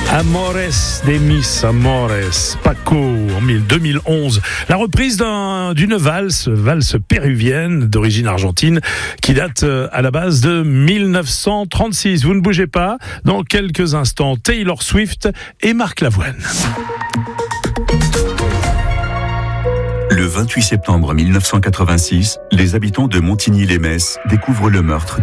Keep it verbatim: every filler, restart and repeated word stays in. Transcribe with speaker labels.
Speaker 1: Amores de mis amores, Paco, en deux mille onze. La reprise d'un, d'une valse, valse péruvienne d'origine argentine, qui date à la base de mille neuf cent trente-six. Vous ne bougez pas, dans quelques instants, Taylor Swift et Marc Lavoine.
Speaker 2: Le vingt-huit septembre mille neuf cent quatre-vingt-six, les habitants de Montigny-lès-Metz découvrent le meurtre